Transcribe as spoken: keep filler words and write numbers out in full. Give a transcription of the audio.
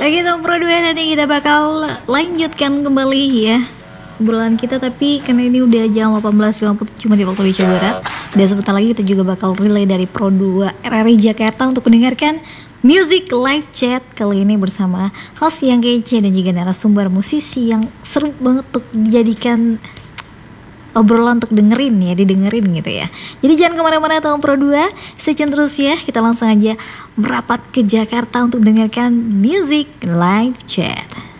Oke Tom Pro dua, nanti kita bakal lanjutkan kembali ya obrolan kita, tapi karena ini udah jam delapan belas lima puluh cuma di waktu Indonesia Barat, dan sebentar lagi kita juga bakal relay dari Pro dua R R I Jakarta untuk mendengarkan Music Live Chat kali ini bersama host yang kece dan juga narasumber musisi yang seru banget untuk dijadikan obrolan untuk dengerin ya, didengerin gitu ya. Jadi jangan kemana-mana Tom Pro dua, stay tune terus ya. Kita langsung aja merapat ke Jakarta untuk dengarkan Music Live Chat.